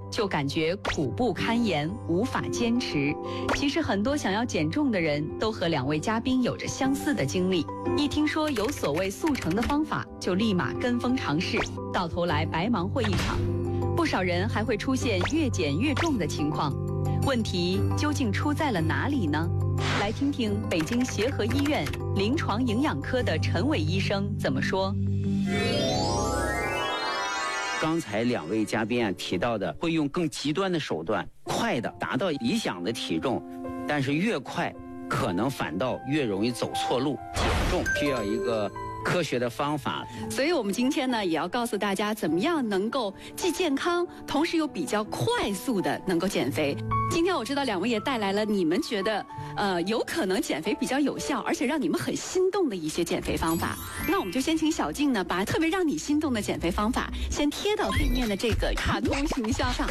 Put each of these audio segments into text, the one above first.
就感觉苦不堪言，无法坚持。其实很多想要减重的人都和2位嘉宾有着相似的经历，一听说有所谓速成的方法，就立马跟风尝试，到头来白忙活一场。不少人还会出现越减越重的情况，问题究竟出在了哪里呢？来听听北京协和医院临床营养科的陈伟医生怎么说。 刚才2位嘉宾提到的，会用更极端的手段，快的达到理想的体重，但是越快可能反倒越容易走错路。减重需要一个科学的方法， 所以我们今天呢，也要告诉大家怎么样能够既健康，同时又比较快速的能够减肥。今天我知道2位也带来了你们觉得有可能减肥比较有效，而且让你们很心动的一些减肥方法。那我们就先请小静呢，把特别让你心动的减肥方法先贴到对面的这个卡通形象上。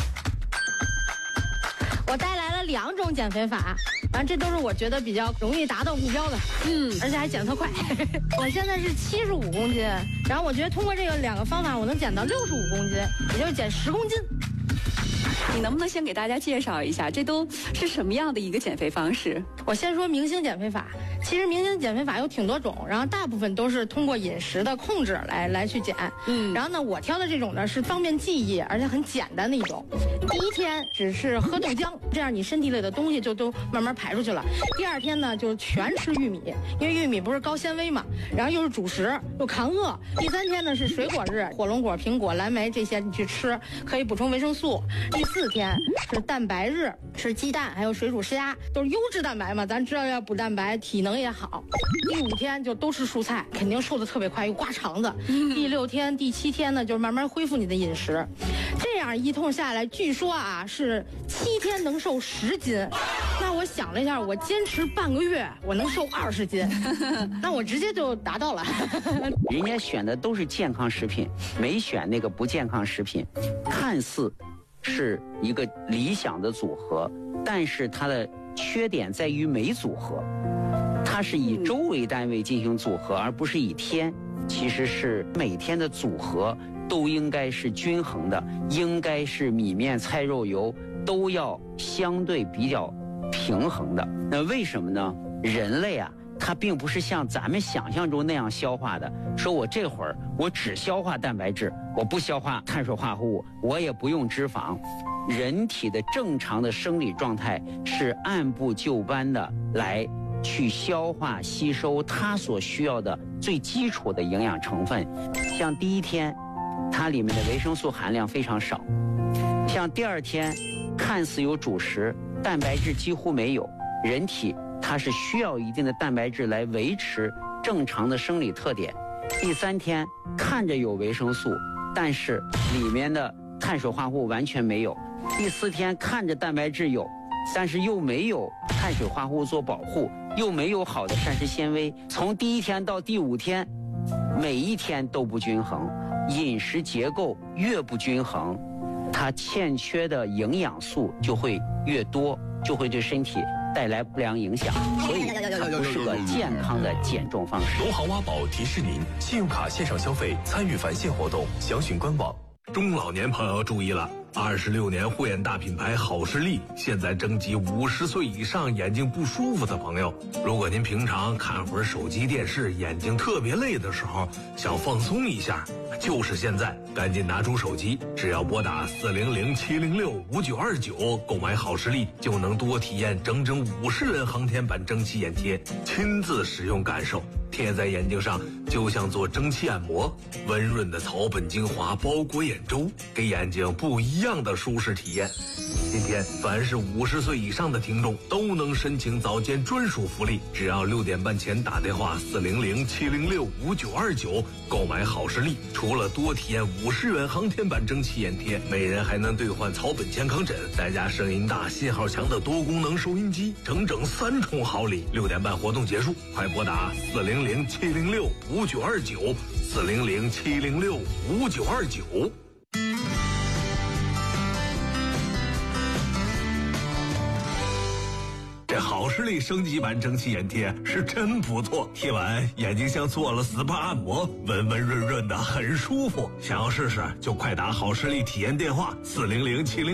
我带来了2种减肥法，然后这都是我觉得比较容易达到目标的，而且还减得特快。我现在是75公斤，然后我觉得通过这个2个方法，我能减到65公斤，也就是减10公斤。 你能不能先给大家介绍一下，这都是什么样的一个减肥方式？ 我先说明星减肥法。其实明星减肥法有挺多种，然后大部分都是通过饮食的控制来去减。然后呢，我挑的这种呢是方便记忆，而且很简单的一种。第1天只是喝豆浆，这样你身体里的东西就都慢慢排出去了。第2天呢就全吃玉米，因为玉米不是高纤维嘛，然后又是主食，又抗饿。第3天呢是水果日，火龙果、苹果、蓝莓这些你去吃，可以补充维生素。第4天是蛋白日，吃鸡蛋还有水煮虾，都是优质蛋白嘛，咱知道要补蛋白，体能也好。第5天就都吃蔬菜，肯定瘦得特别快，又刮肠子。第6天、第7天呢，就慢慢恢复你的饮食。这样一通下来，据说啊是7天能瘦10斤。那我想了一下，我坚持半个月，我能瘦20斤，那我直接就达到了。 人家选的都是健康食品，没选那个不健康食品，看似是一个理想的组合，但是它的缺点在于没组合。它是以周为单位进行组合，而不是以天。其实是每天的组合都应该是均衡的，应该是米面菜肉油都要相对比较平衡的。那为什么呢？人类啊，它并不是像咱们想象中那样消化的，说我这会儿我只消化蛋白质，我不消化碳水化合物，我也不用脂肪。人体的正常的生理状态是按部就班的来去消化吸收它所需要的最基础的营养成分。像第1天它里面的维生素含量非常少，像第2天看似有主食，蛋白质几乎没有，人体它是需要一定的蛋白质来维持正常的生理特点。第3天看着有维生素，但是里面的碳水化合物完全没有。第4天看着蛋白质有，但是又没有碳水化合物做保护，又没有好的膳食纤维。从第1天到第5天，每一天都不均衡，饮食结构越不均衡，它欠缺的营养素就会越多，就会对身体带来不良影响，所以它不是个健康的减重方式。 农行挖宝提示您：信用卡线上消费参与返现活动，详询官网。中老年朋友注意了，26年护眼大品牌好视力现在征集50岁以上眼睛不舒服的朋友。如果您平常看会儿手机电视，眼睛特别累的时候，想放松一下，就是现在，赶紧拿出手机，只要拨打400-706-5929购买好视力，就能多体验整整50元航天版蒸汽眼贴，亲自使用感受。贴在眼睛上就像做蒸汽按摩，温润的草本精华包裹眼周，给眼睛不一样的舒适体验。今天凡是50岁以上的听众都能申请早间专属福利，只要6点半前打电话400-706-5929购买好视力，除了多体验50元航天版蒸汽眼贴，每人还能兑换草本健康枕，再加声音大信号强的多功能收音机，整整3重好礼。6点半活动结束，快拨打400-706-5929，400-706-5929。这好视力升级版蒸汽眼贴是真不错，贴完眼睛像做了 SPA 按摩，温温润润的，很舒服。想要试试就快打好视力体验电话400-706